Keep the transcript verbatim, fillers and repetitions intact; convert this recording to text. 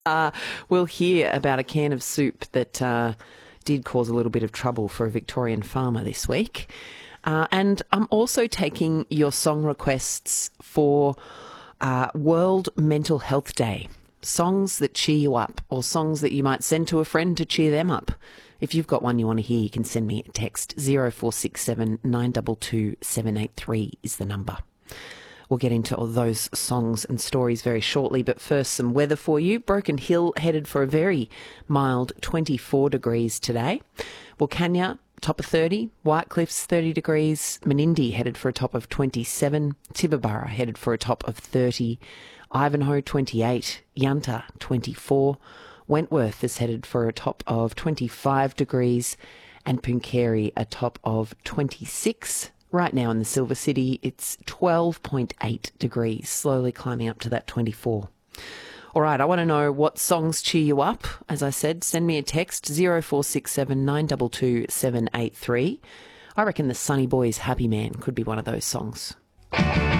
Uh, we'll hear about a can of soup that uh, did cause a little bit of trouble for a Victorian farmer this week. Uh, and I'm also taking your song requests for uh, World Mental Health Day. Songs that cheer you up, or songs that you might send to a friend to cheer them up. If you've got one you want to hear, you can send me a text. zero four six seven nine two two seven eight three is the number. We'll get into all those songs and stories very shortly, but first some weather for you. Broken Hill headed for a very mild twenty-four degrees today. Wilcannia, top of thirty. White Cliffs, thirty degrees. Menindee headed for a top of twenty-seven. Tibooburra headed for a top of thirty. Ivanhoe, twenty-eight. Yunta, twenty-four. Wentworth is headed for a top of twenty-five degrees. And Pooncarie, a top of twenty-six. Right now in the Silver City, it's twelve point eight degrees, slowly climbing up to that twenty-four. All right, I want to know what songs cheer you up. As I said, send me a text, zero four six seven nine two two seven eight three. I reckon the Sunny Boys' Happy Man could be one of those songs.